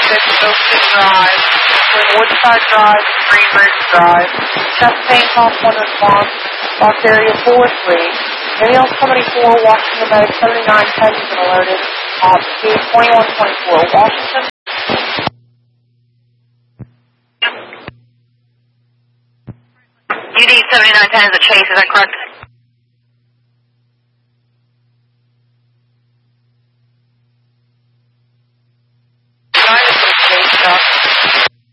Oakton Drive, between Woodside Drive and Greenridge Drive. Chest pain, top 1 response, lost area 4-3. Danielle 74, Washington Medic 7910 has been alerted. Speed 2124, Washington. UD 7910 is a chase, is that correct?